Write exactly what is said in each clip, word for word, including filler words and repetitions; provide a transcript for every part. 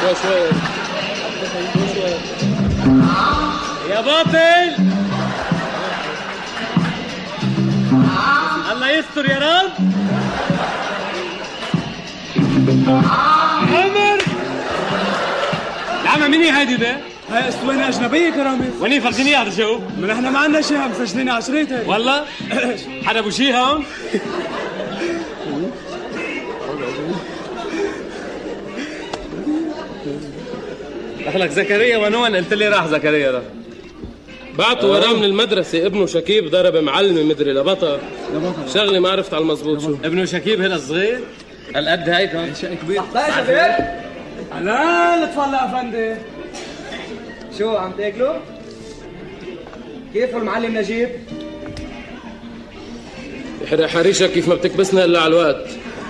شوي شوي يا باطل. الله يستر يا رب. عمر العمى مني هيدي ده؟ هاي اسطوانة أجنبية كرامي. وين فرجيني يا رجو؟ من احنا ما عندنا شيء مسجلين على شريط هيك. والله؟ حدا ابو شي هون؟ دخلك زكريا ونوان قلت لي راح زكريا ده. بعته وراه من المدرسة ابنه شكيب ضرب معلمة مدري لبطة. شغلي ما عرفت على المضبوط شو. ابنه شكيب هلا صغير؟ هالقد هيك هون؟ شيء كبير. لا يا شباب. لا تفضل افندي. شو عم تاكلوا؟ كيف المعلم نجيب؟ يحرق حريشك كيف ما بتكبسنا الا على الوقت.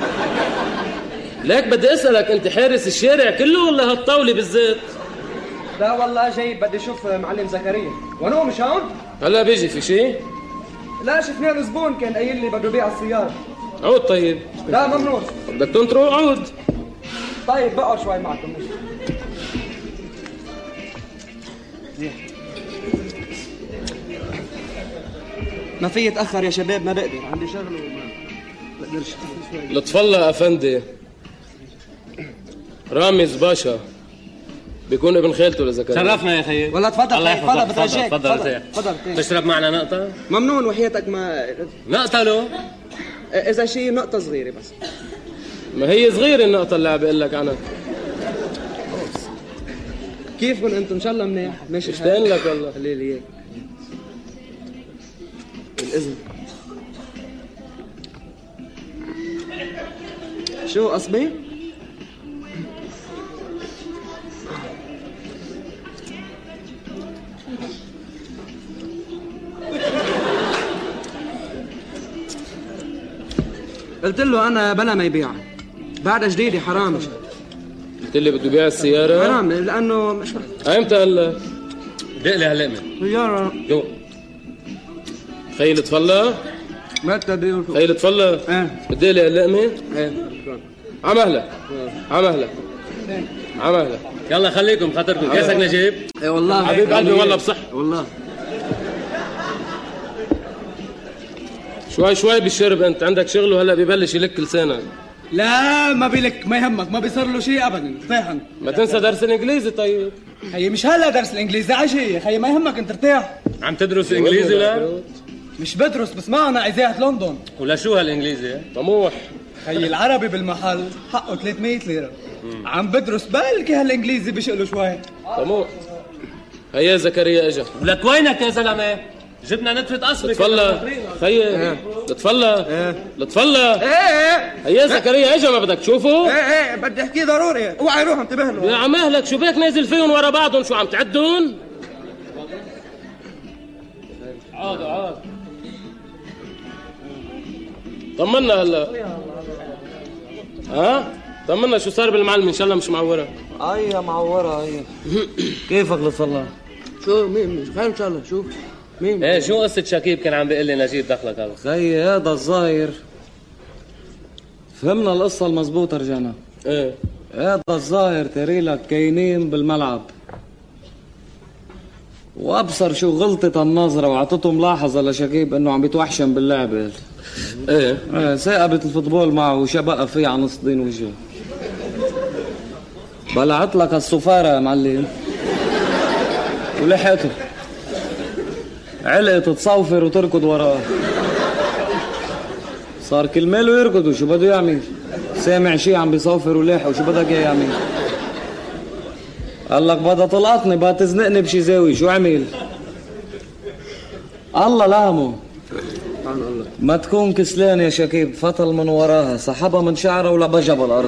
ليك بدي اسالك انت حارس الشارع كله ولا هالطاوله بالذات؟ لا والله جاي بدي اشوف معلم زكريا. ونو مش هون؟ هلا بيجي في شيء؟ لا شفنا له زبون كان قايل لي بده يبيع السيارة. عود طيب. لا ممنوع. بدك تنطروا عود. طيب بقعد شوي معكم. ما في يتأخر يا شباب ما بقدر عندي شغل وما بقدرش. لطف الله افندي رامز باشا بيكون ابن خالته لزكريا. شرفنا يا خيي. والله تفضل الله تفضل بترجاك. تفضل تفضل تشرب معنا نقطة؟ ممنون وحياتك ما نقطة له؟ إذا شيء نقطة صغيرة بس. ما هي صغيرة النقطة اللي عم بقول لك عنها. كيفكم انتم؟ ان شاء الله منيح. ماشي اشتاقين لك والله. خلي لي اياك. بالاذن. شو قصبي؟ قلت له انا بلا ما يبيع بعدها جديده حرام. قلت لي بده يبيع السيارة؟ حرام لانه مش ايمتى هلا؟ دق لي هالقمة سيارة جو خيي تفضل. متى بيقول خيي تفضل. ايه بدي لي هالقمة؟ ايه عم اهلا عم اهلا عم اهلا. يلا خليكم خاطركم. كيفك نجيب؟ ايه والله حبيب قلبي والله بصح والله. شوي شوي بالشرب انت عندك شغل وهلا ببلش يلك لسانك. لا ما بيلك ما يهمك ما بيصير له شيء ابدا. ارتاح ما تنسى درس الانجليزي طيب. خيي مش هلا درس الانجليزي عشية. خيي ما يهمك انت ارتاح. عم تدرس انجليزي لا؟ مش بدرس بسمعنا اذاعة لندن. ولا شو هالانجليزي؟ طموح. خيي العربي بالمحل حقه ثلاثمية ليرة. مم. عم بدرس بلكي هالانجليزي بشقله شوي. طموح. هيا زكريا اجا. لك وينك يا زلمه؟ جبنا نتفة قصبك. لطفلا خيي لطفلا لطفلا. ايه ايه هيا زكريا اجا ما بدك تشوفه؟ ايه ايه بدي احكي ضروري. اوعى يروح انتبه له. يا عم اهلك شو بك نازل فيهم ورا بعضهم؟ شو عم تعدون؟ عاد عاد طمنا هلا. ها؟ طمنا شو صار بالمعلم؟ ان شاء الله مش معوره. اي معوره اي. كيفك لصلا؟ شو مين خير ان شاء الله. شو مين؟ ايه شو قصة شكيب كان عم بيقول لي نجيب دخلك هذا؟ خيي هذا الظاهر فهمنا القصة المضبوطة رجعنا. ايه هذا الظاهر تري لك كاينين بالملعب وابصر شو غلطة النظرة وعطته ملاحظة لشكيب انه عم بيتوحشم باللعبة. ايه ايه ثاقبت الفوتبول معه وشبقى فيه على نص دين وجهه. بلعت لك الصفارة يا معلم ولحقته علقت تصوفر وتركض وراه. صار كل ماله يركض وشو بده يعمل؟ سامع شي عم بيصوفر ولاحق وشو بدك اياه يعمل؟ قال لك بدها تلقطني بدها تزنقني بشي زاوية. شو عمل؟ الله لامه ما تكون كسلان يا شكيب. فطل من وراها سحبها من شعره ولبجها بالارض.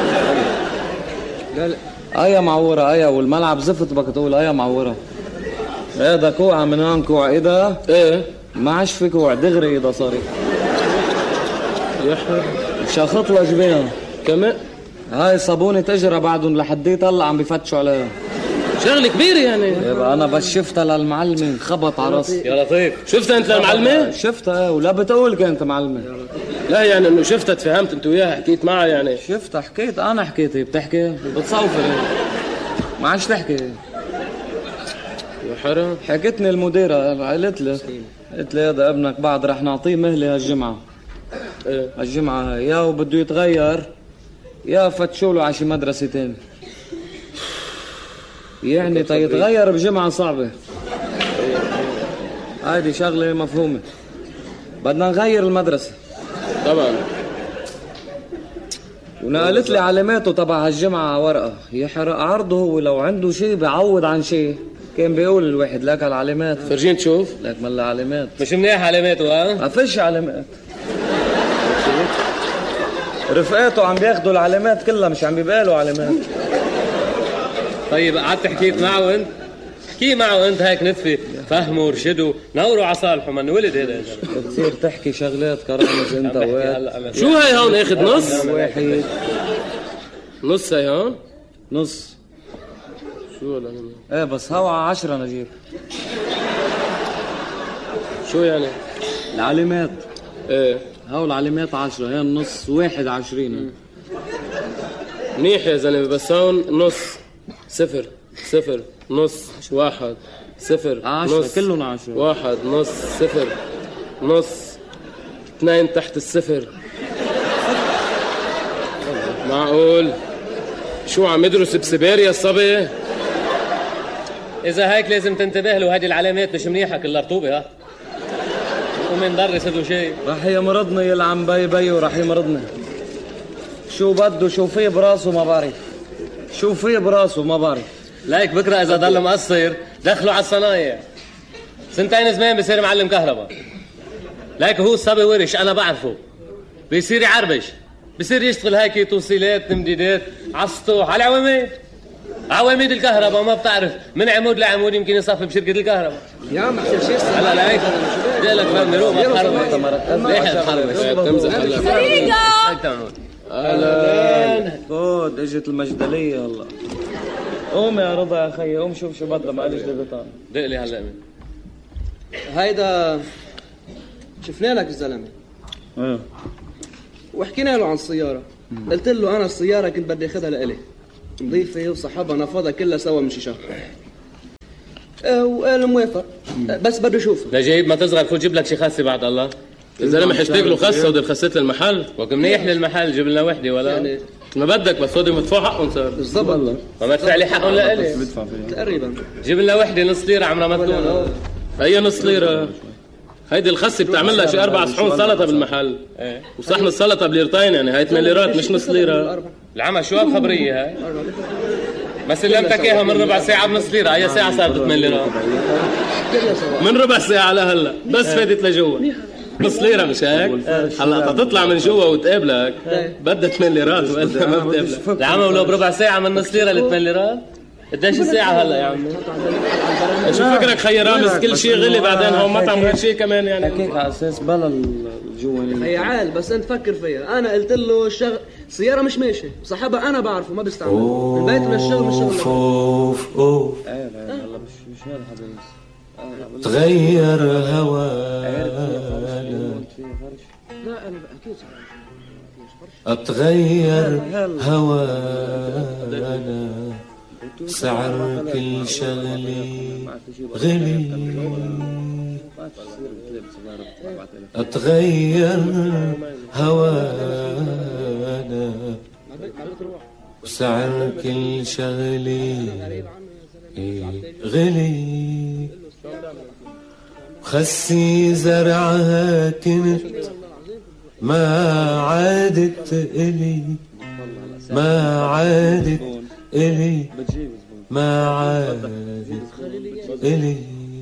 قال ايا معوره ايا والملعب زفت بدك تقول ايا معوره. هذا كوعه من هون كوع ايدها. ايه ما عادش في كوع دغري ايدها صارت. يا حر شخط لها جبينها كمان. هاي صابونه اجرى بعدهم لحديت هلا عم بفتشوا عليها. شغله كبيره يعني. يبقى انا بس شفتها للمعلمه خبط على راسي. يا لطيف شفتها انت للمعلمه؟ شفتها ولا بتقول كانت معلمه. لا يعني انه شفتها تفهمت انت وياها حكيت معها يعني. شفتها حكيت انا حكيت بتحكي بتصوفر ما عادش تحكي يا حرام. حكتني المديرة قالت لي قالت لي هذا ابنك بعد رح نعطيه مهلة هالجمعة. ايه هالجمعة هاي يا وبده يتغير يا فتشوا له على شي مدرسة تاني. يعني تيتغير بجمعة صعبة. هيدي شغلة مفهومة. بدنا نغير المدرسة طبعا. ونقلت لي علاماته تبع هالجمعة على ورقة يحرق عرضه. هو لو عنده شيء بيعوض عن شيء كان بيقول الواحد لك العلامات. فرجين تشوف لك ملا علامات مش منيح علاماته. ها ما فيش علامات. رفقاته عم بياخدوا العلامات كلها مش عم بيبقالوا علامات. طيب قعدت حكيت معه انت؟ احكي معه انت هيك نتفي فهمه ورشده نوروا على صالحه. من ولد هذا بتصير تحكي شغلات كرامز انت وقت. شو هي هون اخذ نص؟ واحد نص هي هون؟ نص شو ولا ايه بس هوا عشرة نجيب. شو يعني؟ العلامات ايه هاو العلامات عشرة هي النص واحد عشرين. منيح يا زلمه بس هون نص صفر صفر نص واحد صفر عشرة نص كلهم عشرة واحد نص صفر نص اثنين تحت الصفر. معقول؟ شو عم يدرس بسيبيريا الصبي؟ إذا هيك لازم تنتبه له. هذه العلامات مش منيحة كلها رطوبة. ها ومن درس له شيء رح يمرضني يلعن بي بي ورح يمرضني. شو بده شو فيه براسه ما بعرف. شو فيه براسه ما بعرف. لايك بكره إذا ضل مقصر دخلوا على الصنايع. سنتين زمان بصير معلم كهرباء. لايك هو الصبي ورش أنا بعرفه. بيصير يعربش بصير يشتغل هيك توصيلات تمديدات على السطوح على العواميد عواميد الكهرباء. ما بتعرف من عمود لعمود يمكن يصفي بشركة الكهرباء. يا عم احسن شيء هلا لايك بدي لك فهمني روح ما تحرمش. ليح تحرمش تمزح هلا. فريقة اهلا فود اجت المجدلية هلا. قوم يا رضا يا خيي قوم شوف شو بدها ما قالش دبطان. دق لي هلا من هيدا شفنا لك الزلمة ايه وحكينا له عن السيارة. قلت له أنا السيارة كنت بدي أخذها لإلي نظيفة وصحبها نفضها كلها سوا من شي شهر. أه وقال موافق بس بده يشوف. لا جايب ما تصغر فوت جيب لك شي خاصة بعد الله. الزلمة حيشتاق له خاصة ودي خاصة المحل وك منيح للمحل جيب لنا وحدة ولا يعني ما بدك بس هودي مدفوع حقهم صار. بالضبط والله ما مدفع لي حقهم لإلي تقريبا. جيب لنا وحدة نص ليرة عمرها مدفونة. هي نص ليرة هيدي الخصة بتعمل لها شي أربع صحون سلطة بالمحل. ايه وصحن السلطة بليرتين يعني هاي ثمان ليرات مش نص ليرة. العمى شو هالخبرية هاي؟ ما سلمتك اياها من ربع ساعة بنص ليرة. هي ساعة صارت ثمان ليرات من ربع ساعة لهلا بس فاتت لجوا نص ليرة مش هيك؟ هلا تطلع من جوا وتقابلك بدها ثمان ليرات وقلتها ما بتقابلك. العمى ولو بربع ساعة من نص ليرة لثمان ليرات قديش الساعة هلا يا عمي؟ شو فكرك خي رامز كل شيء غلي بعدين هون مطعم غير شيء كمان يعني. هيك على اساس بلا الجوانين. هي عال بس انت فكر فيها. انا قلت له الشغل السيارة مش ماشية صاحبها انا بعرفه ما بستعمل البيت من الشغل مش شغل. اوف اوف ايه لا مش مش هذا حديث. تغير هوانا لا انا اكيد اتغير هوانا سعر كل شغلي غلي اتغير هوانا سعر كل شغلي غلي خسي زرعها كنت ما عادت إلي ما عادت إلي ما عادت إلي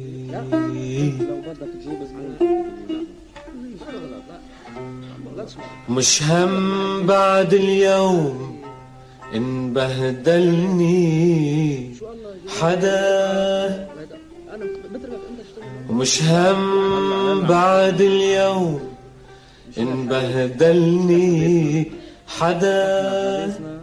مش هم بعد اليوم إن بهدلني حدا ومش هم بعد اليوم إن بهدلني حدا